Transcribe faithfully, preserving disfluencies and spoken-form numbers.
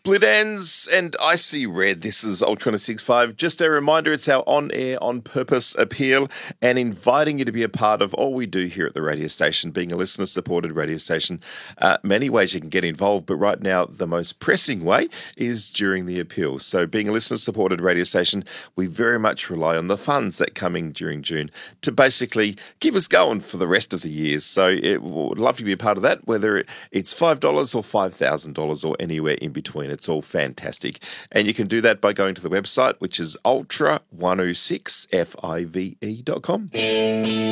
Split Ends and Icy Red. This is Ultra one oh six point five. Just a reminder, it's our on-air, on-purpose appeal and inviting you to be a part of all we do here at the radio station, being a listener-supported radio station. Uh, many ways you can get involved, but right now the most pressing way is during the appeal. So being a listener-supported radio station, we very much rely on the funds that come in during June to basically keep us going for the rest of the years. So it would love to be a part of that, whether it's five dollars or five thousand dollars or anywhere in between. It's all fantastic. And you can do that by going to the website, which is ultra one oh six five dot com.